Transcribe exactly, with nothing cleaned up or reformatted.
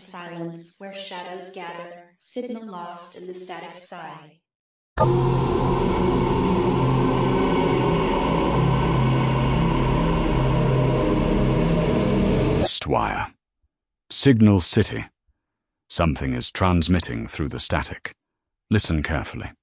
silence where shadows gather, signal lost in the static sky. Wire. Signal City. Something is transmitting through the static. Listen carefully.